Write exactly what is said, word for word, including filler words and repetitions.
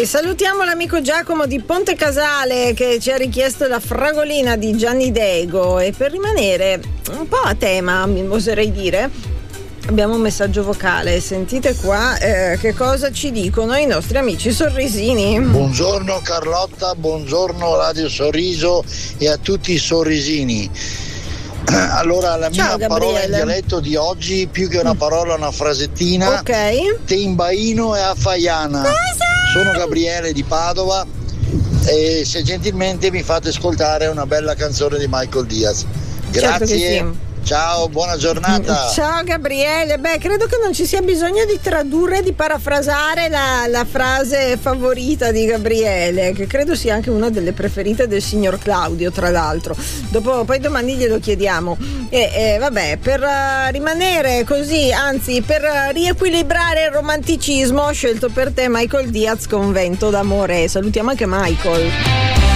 E salutiamo l'amico Giacomo di Ponte Casale che ci ha richiesto la fragolina di Gianni Dego. E per rimanere un po' a tema, mi oserei dire, abbiamo un messaggio vocale. Sentite qua eh, che cosa ci dicono i nostri amici sorrisini. Buongiorno Carlotta, buongiorno Radio Sorriso e a tutti i sorrisini. Allora la Ciao, mia Gabriele. parola in dialetto di oggi, più che una parola, una frasettina. Ok. Tembaino e affaiana. Sono Gabriele di Padova e se gentilmente mi fate ascoltare una bella canzone di Michael Diaz. Grazie. Certo che sì. Ciao, buona giornata. Ciao Gabriele, beh credo che non ci sia bisogno di tradurre, di parafrasare la, la frase favorita di Gabriele, che credo sia anche una delle preferite del signor Claudio, tra l'altro. Dopo, poi domani glielo chiediamo. E, e vabbè, per uh, rimanere così, anzi per uh, riequilibrare il romanticismo, ho scelto per te Michael Diaz con Vento d'amore. Salutiamo anche Michael.